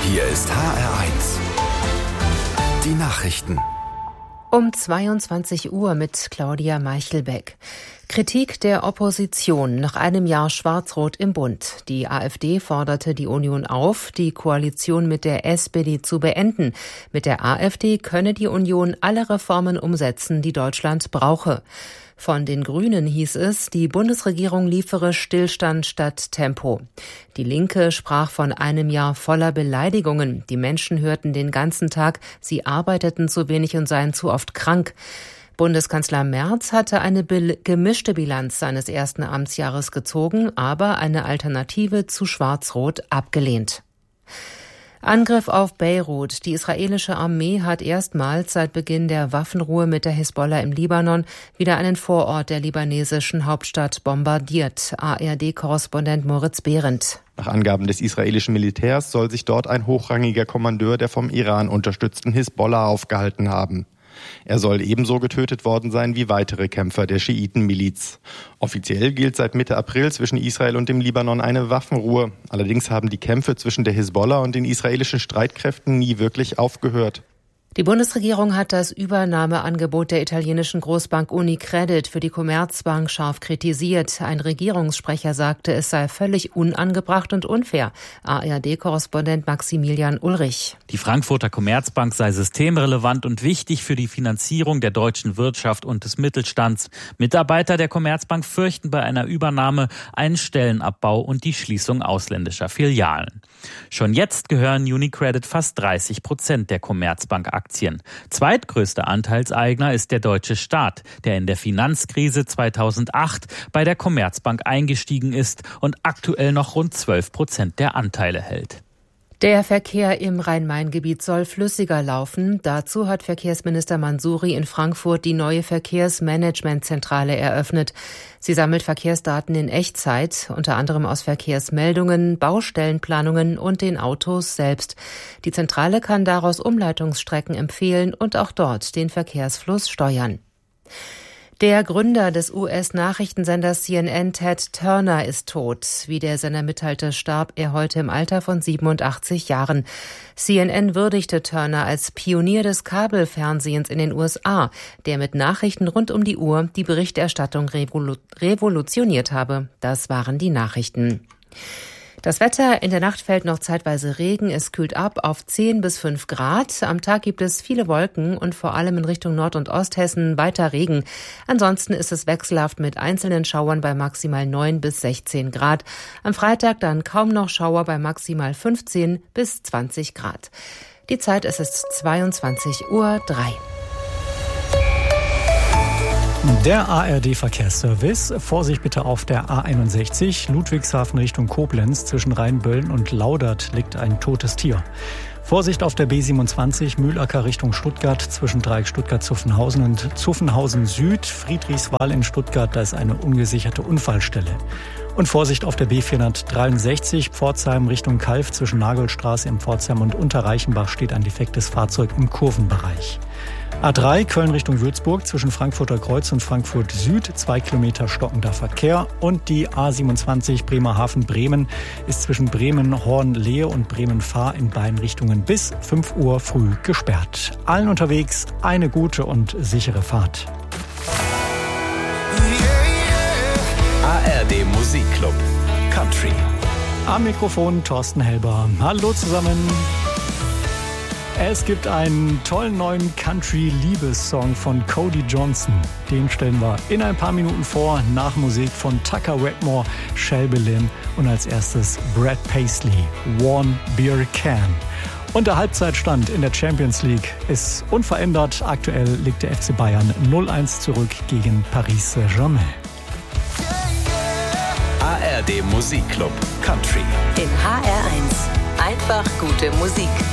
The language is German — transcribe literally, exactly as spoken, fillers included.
Hier ist H R eins. Die Nachrichten. Um zweiundzwanzig Uhr mit Claudia Meichelbeck. Kritik der Opposition nach einem Jahr Schwarz-Rot im Bund. Die AfD forderte die Union auf, die Koalition mit der S P D zu beenden. Mit der AfD könne die Union alle Reformen umsetzen, die Deutschland brauche. Von den Grünen hieß es, die Bundesregierung liefere Stillstand statt Tempo. Die Linke sprach von einem Jahr voller Beleidigungen. Die Menschen hörten den ganzen Tag, sie arbeiteten zu wenig und seien zu oft krank. Bundeskanzler Merz hatte eine gemischte Bilanz seines ersten Amtsjahres gezogen, aber eine Alternative zu Schwarz-Rot abgelehnt. Angriff auf Beirut. Die israelische Armee hat erstmals seit Beginn der Waffenruhe mit der Hisbollah im Libanon wieder einen Vorort der libanesischen Hauptstadt bombardiert. A R D-Korrespondent Moritz Behrendt. Nach Angaben des israelischen Militärs soll sich dort ein hochrangiger Kommandeur der vom Iran unterstützten Hisbollah aufgehalten haben. Er soll ebenso getötet worden sein wie weitere Kämpfer der Schiitenmiliz. Offiziell gilt seit Mitte April zwischen Israel und dem Libanon eine Waffenruhe. Allerdings haben die Kämpfe zwischen der Hisbollah und den israelischen Streitkräften nie wirklich aufgehört. Die Bundesregierung hat das Übernahmeangebot der italienischen Großbank Unicredit für die Commerzbank scharf kritisiert. Ein Regierungssprecher sagte, es sei völlig unangebracht und unfair. A R D-Korrespondent Maximilian Ulrich. Die Frankfurter Commerzbank sei systemrelevant und wichtig für die Finanzierung der deutschen Wirtschaft und des Mittelstands. Mitarbeiter der Commerzbank fürchten bei einer Übernahme einen Stellenabbau und die Schließung ausländischer Filialen. Schon jetzt gehören Unicredit fast dreißig Prozent der Commerzbank-Aktien. Zweitgrößter Anteilseigner ist der deutsche Staat, der in der Finanzkrise zweitausendacht bei der Commerzbank eingestiegen ist und aktuell noch rund zwölf Prozent der Anteile hält. Der Verkehr im Rhein-Main-Gebiet soll flüssiger laufen. Dazu hat Verkehrsminister Mansouri in Frankfurt die neue Verkehrsmanagementzentrale eröffnet. Sie sammelt Verkehrsdaten in Echtzeit, unter anderem aus Verkehrsmeldungen, Baustellenplanungen und den Autos selbst. Die Zentrale kann daraus Umleitungsstrecken empfehlen und auch dort den Verkehrsfluss steuern. Der Gründer des U S-Nachrichtensenders C N N, Ted Turner, ist tot. Wie der Sender mitteilte, starb er heute im Alter von siebenundachtzig Jahren. C N N würdigte Turner als Pionier des Kabelfernsehens in den U S A, der mit Nachrichten rund um die Uhr die Berichterstattung revolu- revolutioniert habe. Das waren die Nachrichten. Das Wetter: In der Nacht fällt noch zeitweise Regen, es kühlt ab auf zehn bis fünf Grad. Am Tag gibt es viele Wolken und vor allem in Richtung Nord- und Osthessen weiter Regen. Ansonsten ist es wechselhaft mit einzelnen Schauern bei maximal neun bis sechzehn Grad. Am Freitag dann kaum noch Schauer bei maximal fünfzehn bis zwanzig Grad. Die Zeit, es ist zweiundzwanzig Uhr drei. Der A R D-Verkehrsservice. Vorsicht bitte auf der A einundsechzig, Ludwigshafen Richtung Koblenz. Zwischen Rheinböllen und Laudert liegt ein totes Tier. Vorsicht auf der B siebenundzwanzig, Mühlacker Richtung Stuttgart. Zwischen Dreieck Stuttgart-Zuffenhausen und Zuffenhausen Süd, Friedrichswal in Stuttgart. Da ist eine ungesicherte Unfallstelle. Und Vorsicht auf der B vierhundertdreiundsechzig, Pforzheim Richtung Kalf. Zwischen Nagelstraße in Pforzheim und Unterreichenbach steht ein defektes Fahrzeug im Kurvenbereich. A drei, Köln Richtung Würzburg, zwischen Frankfurter Kreuz und Frankfurt Süd, zwei Kilometer stockender Verkehr. Und die A siebenundzwanzig Bremerhaven-Bremen ist zwischen Bremen-Horn-Lehe und Bremen-Fahr in beiden Richtungen bis fünf Uhr früh gesperrt. Allen unterwegs eine gute und sichere Fahrt. A R D Musikclub Country. Am Mikrofon Thorsten Helber. Hallo zusammen. Es gibt einen tollen neuen Country-Liebessong von Cody Johnson. Den stellen wir in ein paar Minuten vor, nach Musik von Tucker Wetmore, Shelby Lynn und als erstes Brad Paisley, One Beer Can. Und der Halbzeitstand in der Champions League ist unverändert. Aktuell liegt der F C Bayern null eins zurück gegen Paris Saint-Germain. A R D Musikclub Country. In H R eins. Einfach gute Musik.